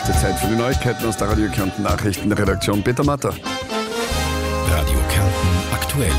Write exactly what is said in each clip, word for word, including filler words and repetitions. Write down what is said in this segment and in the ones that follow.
Höchste Zeit für die Neuigkeiten aus der Radio Kärnten Nachrichtenredaktion. Peter Matter. Radio Kärnten aktuell.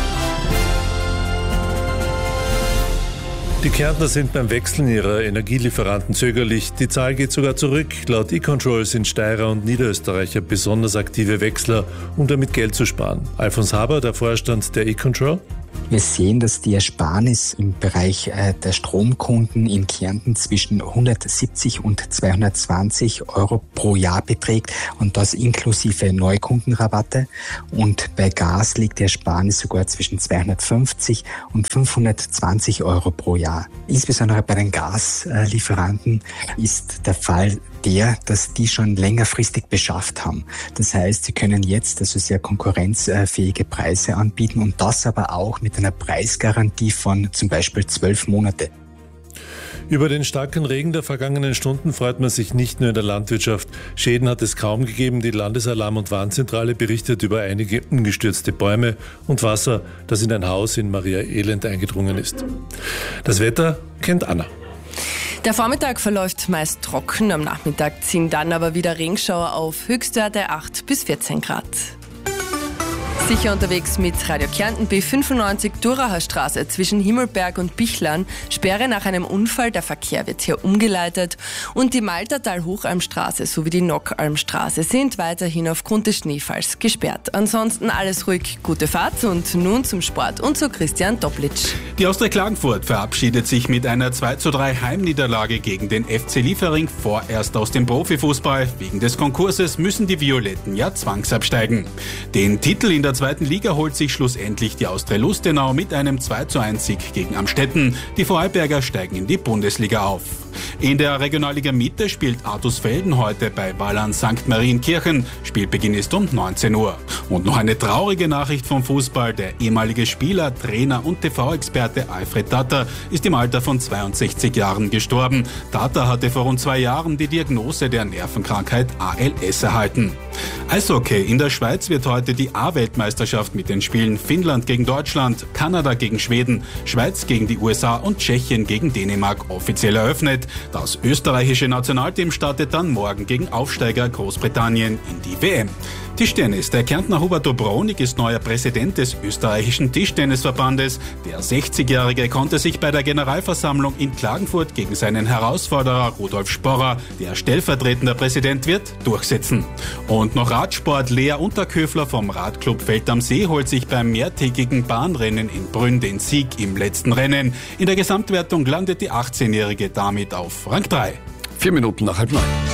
Die Kärntner sind beim Wechseln ihrer Energielieferanten zögerlich. Die Zahl geht sogar zurück. Laut E-Control sind Steirer und Niederösterreicher besonders aktive Wechsler, um damit Geld zu sparen. Alfons Haber, der Vorstand der E-Control. Wir sehen, dass die Ersparnis im Bereich der Stromkunden in Kärnten zwischen hundertsiebzig und zweihundertzwanzig Euro pro Jahr beträgt und das inklusive Neukundenrabatte. Und bei Gas liegt die Ersparnis sogar zwischen zweihundertfünfzig und fünfhundertzwanzig Euro pro Jahr. Insbesondere bei den Gaslieferanten ist der Fall der, dass die schon längerfristig beschafft haben. Das heißt, sie können jetzt also sehr konkurrenzfähige Preise anbieten und das aber auch mit einer Preisgarantie von zum Beispiel zwölf Monate. Über den starken Regen der vergangenen Stunden freut man sich nicht nur in der Landwirtschaft. Schäden hat es kaum gegeben. Die Landesalarm- und Warnzentrale berichtet über einige umgestürzte Bäume und Wasser, das in ein Haus in Maria Elend eingedrungen ist. Das Wetter kennt Anna. Der Vormittag verläuft meist trocken, am Nachmittag ziehen dann aber wieder Regenschauer auf, Höchstwerte acht bis vierzehn Grad. Sicher unterwegs mit Radio Kärnten B fünfundneunzig Duracher Straße zwischen Himmelberg und Bichlern. Sperre nach einem Unfall, der Verkehr wird hier umgeleitet. Und die Maltertal-Hochalmstraße sowie die Nockalmstraße sind weiterhin aufgrund des Schneefalls gesperrt. Ansonsten alles ruhig, gute Fahrt und nun zum Sport und zu Christian Doblitsch. Die Austria Klagenfurt verabschiedet sich mit einer zwei zu drei Heimniederlage gegen den F C Liefering vorerst aus dem Profifußball. Wegen des Konkurses müssen die Violetten ja zwangsabsteigen. Den Titel in der zweiten Liga holt sich schlussendlich die Austria Lustenau mit einem zwei zu eins Sieg gegen Amstetten. Die Vorarlberger steigen in die Bundesliga auf. In der Regionalliga Mitte spielt Artusfelden heute bei Ballern Sankt Marienkirchen. Spielbeginn ist um neunzehn Uhr. Und noch eine traurige Nachricht vom Fußball. Der ehemalige Spieler, Trainer und T V-Experte Alfred Tatter ist im Alter von zweiundsechzig Jahren gestorben. Tatter hatte vor rund zwei Jahren die Diagnose der Nervenkrankheit A L S erhalten. Eishockey. In der Schweiz wird heute die A-Weltmeisterschaft mit den Spielen Finnland gegen Deutschland, Kanada gegen Schweden, Schweiz gegen die U S A und Tschechien gegen Dänemark offiziell eröffnet. Das österreichische Nationalteam startet dann morgen gegen Aufsteiger Großbritannien in die W M. Tischtennis. Der Kärntner Hubert Dobronik ist neuer Präsident des österreichischen Tischtennisverbandes. Der sechzigjährige konnte sich bei der Generalversammlung in Klagenfurt gegen seinen Herausforderer Rudolf Sporrer, der stellvertretender Präsident wird, durchsetzen. Und noch Radsport. Lea Unterköfler vom Radclub Feld am See holt sich beim mehrtägigen Bahnrennen in Brünn den Sieg im letzten Rennen. In der Gesamtwertung landet die achtzehnjährige damit auf Rang drei. Vier Minuten nach halb neun.